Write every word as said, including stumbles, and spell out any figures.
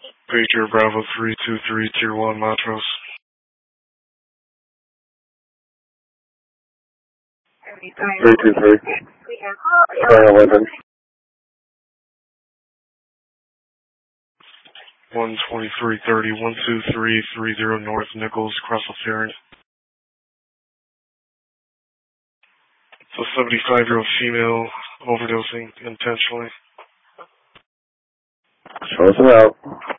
Pager Bravo three two three, Tier one, Montrose. three two three. Sorry, eleven. one twenty-three thirty, one two three three zero North Nichols, across the ferry. It's a seventy-five-year-old female overdosing intentionally. Show us about.